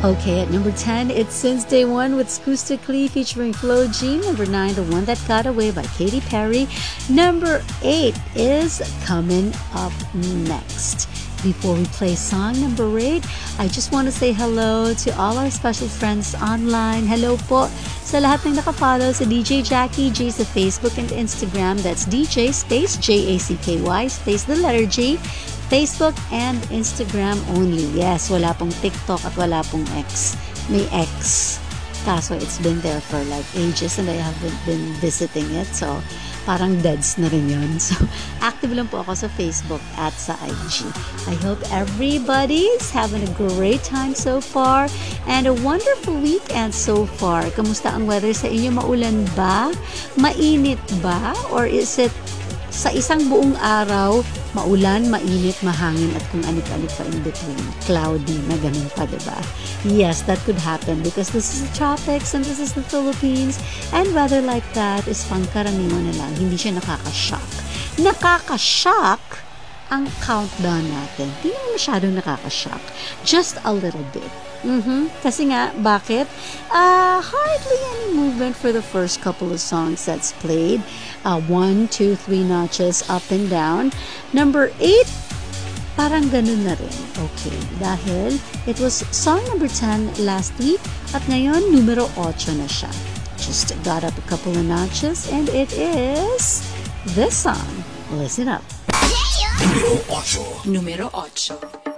Okay, at number 10, it's Since Day One with Acoustically featuring Flo G. Number 9, The One That Got Away by Katy Perry. Number 8 is coming up next. Before we play song number 8, I just want to say hello to all our special friends online. Hello po sa lahat ng nakafollow sa DJ Jackie J sa Facebook and Instagram. That's DJ space JACKY space the letter G. Facebook and Instagram only. Yes, wala pong TikTok at wala pong X. May X. Kaso it's been there for like ages and I haven't been visiting it. So, parang deads na rin yun. So, active lang po ako sa Facebook at sa IG. I hope everybody's having a great time so far and a wonderful weekend so far. Kamusta ang weather sa inyo? Maulan ba? Mainit ba? Or is it sa isang buong araw, maulan, mainit, mahangin, at kung anit-anit pa in between. Cloudy na ganun pa, diba? Yes, that could happen because this is the tropics and this is the Philippines and weather like that is pangkaraniwan na lang. Hindi siya nakaka-shock. Nakaka-shock ang countdown natin. Hindi naman masyadong nakaka-shock. Just a little bit. Kasi nga, bakit? Hardly any movement for the first couple of songs that's played. 1, 2, 3 notches up and down. Number 8, parang ganun na rin. Okay, dahil it was song number 10 last week at ngayon, numero 8 na siya. Just got up a couple of notches and it is this song. Listen up. Numero 8.